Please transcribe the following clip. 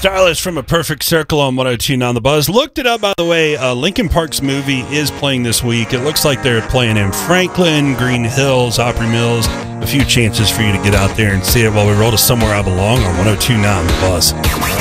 Starless from A Perfect Circle on 102 on the Buzz. Looked it up, by the way. Linkin Park's movie is playing this week. It looks like they're playing in Franklin, Green Hills, Opry Mills. A few chances for you to get out there and see it while we roll to Somewhere I Belong on 102 on the Buzz.